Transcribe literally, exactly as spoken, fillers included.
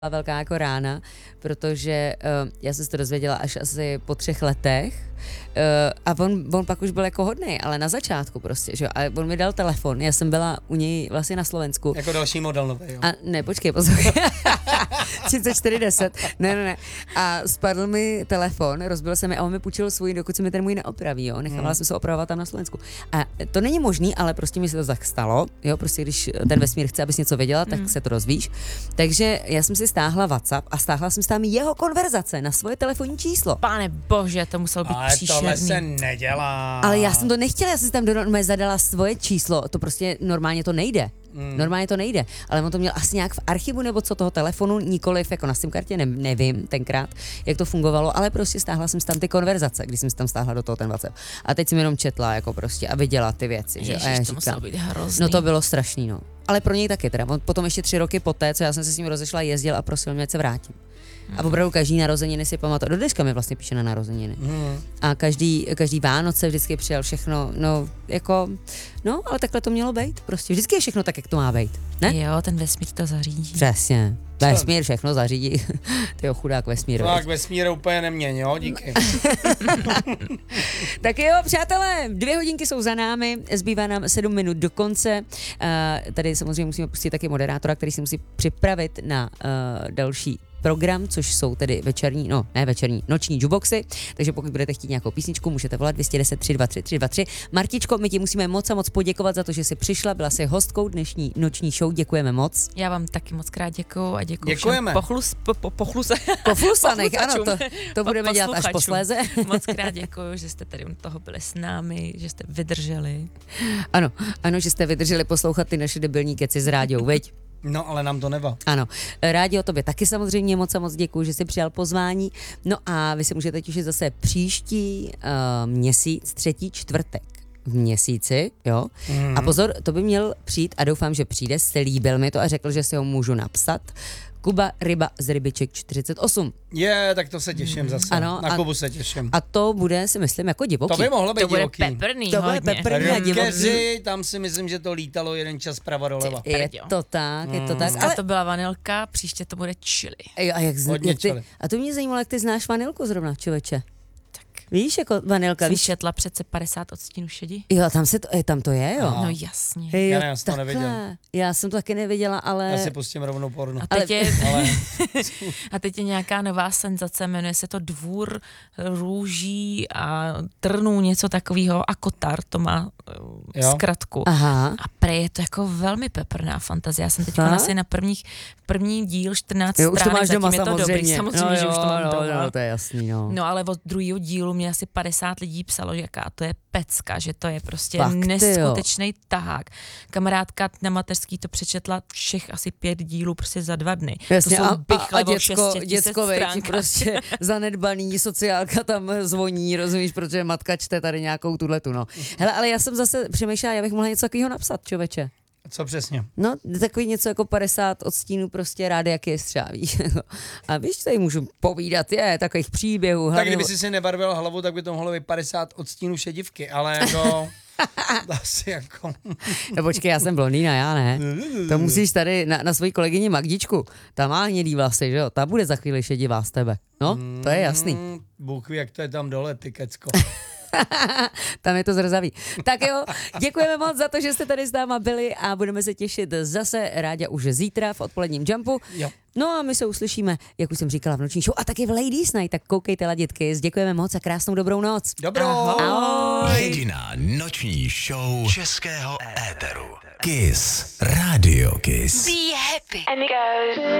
velká jako rána, protože uh, já jsem se to dozvěděla až asi po třech letech uh, a on, on pak už byl jako hodnej, ale na začátku prostě, že jo, a on mi dal telefon, já jsem byla u něj vlastně na Slovensku. Jako další model nový, jo. A ne, počkej, poslouchej. třicet čtyři deset, ne, ne, ne. A spadl mi telefon, rozbil se mi a on mi půjčil svůj, dokud se mi ten můj neopraví, jo, nechávala hmm. jsem se opravovat tam na Slovensku. A to není možný, ale prostě mi se to tak stalo, jo, prostě když ten vesmír chce, abys něco věděla, tak hmm. se to dozvíš. Takže já jsem si stáhla WhatsApp a stáhla jsem si tam jeho konverzace na svoje telefonní číslo. Pane bože, to muselo být Ale příšerný. tohle se nedělá. Ale já jsem to nechtěla, já jsem si tam normálně zadala svoje číslo, to prostě normálně to nejde. Mm. Normálně to nejde, ale on to měl asi nějak v archivu nebo co toho telefonu, nikoliv jako na SIM kartě, ne, nevím tenkrát, jak to fungovalo, ale prostě stáhla jsem si tam ty konverzace, když jsem si tam stáhla do toho ten WhatsApp. A teď jsem jenom četla jako prostě a viděla ty věci. Ježiš, že? A já to říkám, muselo být hrozný. no to bylo strašný, no. Ale pro něj taky teda. On potom ještě tři roky poté, co já jsem se s ním rozešla, jezdil a prosil mě, ať se vrátím. A opravdu každý narozeniny si pamatuje. Do dneška mi vlastně píše na narozeniny. Mm. A každý, každý Vánoce vždycky přijel všechno, no jako, no ale takhle to mělo být. Prostě vždycky je všechno tak, jak to má být. Ne? Jo, ten vesmír to zařídí. Přesně. Vesmír všechno zařídí. Tyjo, chudák vesmír. Tak vesmír úplně neměň, jo, díky. Tak jo, přátelé, dvě hodinky jsou za námi, zbývá nám sedm minut do konce. Uh, tady samozřejmě musíme pustit taky moderátora, který si musí připravit na uh, další program, což jsou tedy večerní, no ne večerní, noční jukeboxy, takže pokud budete chtít nějakou písničku, můžete volat dvě stě deset tři dva tři tři dva tři. Martičko, my ti musíme moc a moc poděkovat za to, že jsi přišla, byla jsi hostkou dnešní noční show, děkujeme moc. Já vám taky moc krát děkuju a děkuju Děkujeme. všem pochlus, po, po, pochluse, Poflusaných, ano, to, to budeme dělat až posléze. Moc krát děkuju, že jste tady u toho byli s námi, že jste vydrželi. Ano, ano, že jste vydrželi poslouchat ty naše debilní keci s rádiou, veď? No, ale nám to nevá. Ano, rádi o tobě taky samozřejmě moc a moc děkuju, že jsi přijal pozvání. No a vy se můžete těšit zase příští uh, měsíc, třetí čtvrtek v měsíci, jo. Mm. A pozor, to by měl přijít a doufám, že přijde, slíbil mi to a řekl, že si ho můžu napsat. Kuba Ryba z Rybiček čtyřicet osm. Je, tak to se těším zase. Ano, na a, Kubu se těším. A to bude, si myslím, jako divoký. To by mohlo být to bude divoký. peprný To bude hodně. peprný a divoký. Rybkeři, tam si myslím, že to lítalo jeden čas prava doleva. Je to tak, je to tak. Dneska ale to byla vanilka, příště to bude chili. A, jak, Hodně jak ty, chili. a to mě zajímalo, jak ty znáš vanilku zrovna, člověče. Víš, jako vanilka, Jsem víš? četla přece padesát odstínů šedi. Jo, tam, se to, je, tam to je, jo. Aha. No jasně. Hej, jo, Já ne, já jsem to takhle. neviděl. Já jsem to taky neviděla, ale... Já si pustím rovnou porno. A teď, Ale- je, Ale a teď je nějaká nová senzace, jmenuje se to Dvůr růží a trnů, něco takového a kotar, to má uh, Jo. zkratku. Aha. A prej je to jako velmi peprná fantazie. Já jsem teď Fakt? asi na prvních, první díl čtrnáct Jo, už to stránek, máš zatím doma je to samozřejmě. dobrý, samozřejmě, no, že už to mám no, doma. no, to je jasný, no. No ale od druhého dílu mě asi padesát lidí psalo, jaká to je pecka, že to je prostě Fakt, ty neskutečný tahák. Kamarádka na mateřský to přečetla všech asi pět dílů prostě za dva dny. Jasně, to jsou a, a, bychle a o děcko, šesti děcko veď, stránkách. prostě zanedbaný, sociálka tam zvoní, rozumíš, protože matka čte tady nějakou tuhletu, no. Hele, ale já jsem zase přemýšlela, já bych mohla něco takového napsat, člověče. co přesně? No, takový něco jako padesát odstínů prostě rádi, jak je střáví. A víš, co jí můžu povídat, je, takových příběhů. Tak hlavně... kdyby si si nebarvil hlavu, tak by to mohlo být padesát odstínů šedivky, ale jako... asi jako... No počkej, já jsem blondýna, já ne. To musíš tady na, na svoji kolegyni Magdičku. Ta má hnědý vlasy, že jo? Ta bude za chvíli šedivá z tebe. No, to je jasný. Mm, Bůh ví, jak to je tam dole, ty kecko. Tam je to zrzavý. Tak jo, děkujeme moc za to, že jste tady s náma byli a budeme se těšit zase rádi už zítra v odpoledním Jumpu. Jo. No a my se uslyšíme, jak už jsem říkala, v noční show a taky v Ladies Night, tak koukejte, laditky. Děkujeme moc a krásnou dobrou noc. Dobrou. Ahoj. Jediná noční show českého éteru. Kiss. Radio Kiss. Be happy. And it goes.